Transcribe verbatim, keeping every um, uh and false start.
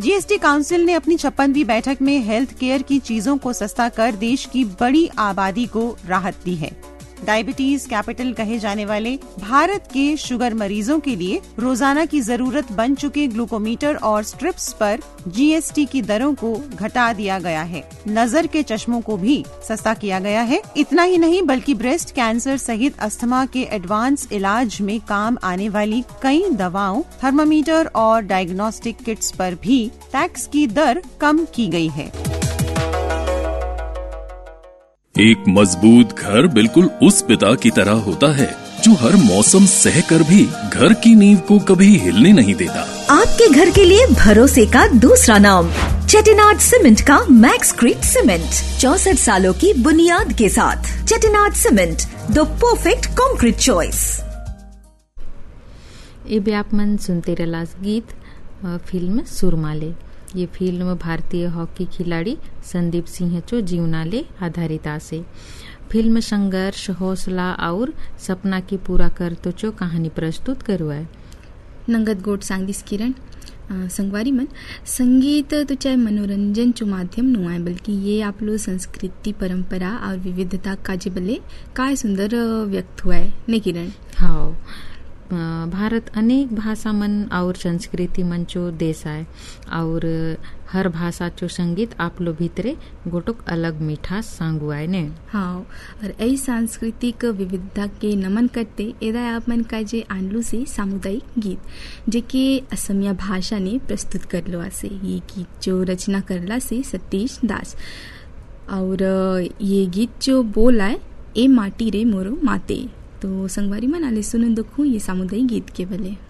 GST council ने अपनी छप्पनवीं बैठक में हेल्थ केयर की चीजों को सस्ता कर देश की बड़ी आबादी को राहत दी है। डायबिटीज कैपिटल कहे जाने वाले भारत के शुगर मरीजों के लिए रोजाना की जरूरत बन चुके ग्लूकोमीटर और स्ट्रिप्स पर जीएसटी की दरों को घटा दिया गया है। नजर के चश्मों को भी सस्ता किया गया है। इतना ही नहीं बल्कि ब्रेस्ट कैंसर सहित अस्थमा के एडवांस इलाज में काम आने वाली कई दवाओं, थर्मामीटर और डायग्नोस्टिक किट्स पर भी टैक्स की दर कम की गई है। एक मजबूत घर बिल्कुल उस पिता की तरह होता है जो हर मौसम सहकर भी घर की नींव को कभी हिलने नहीं देता। आपके घर के लिए भरोसे का दूसरा नाम चेटिनाड सीमेंट का मैक्सक्रीट सीमेंट, चौसठ सालों की बुनियाद के साथ। Chettinad cement, the perfect concrete choice. एबे आप मन सुनते रलास गीत फिल्म सुरमाले। ये फिल्म भारतीय हॉकी खिलाड़ी संदीप सिंह चो जीवनाले आधारित आसे। फिल्म संघर्ष, हौसला और सपना के पूरा करतो चो कहानी प्रस्तुत करो है। नंगत गोट सांगदिस किरण संगवारी मन संगीत तो चाहे मनोरंजन चो माध्यम नु है, बल्कि ये आप लो संस्कृति, परंपरा और विविधता काजे बले काय सुंदर व्यक्त हुआ है ने किरण। हाँ, भारत अनेक भाषा मन और संस्कृति मन चो देश है और हर भाषा चो संगीत आप लो भीतरे गोटोक अलग मीठा सांगु है ने। हाँ, और ऐ सांस्कृतिक विविधता के नमन करते एदा आप मन का जे आनलू से सामुदायिक गीत जेके असमिया भाषा ने प्रस्तुत कर लो आसे। ये गीत जो रचना करला से सतीश दास और ये गीत जो बोला है ए माटी रे मोरो माते। तो संगवारी मन आले सुनन दुखू ये सामुदायिक गीत के बले।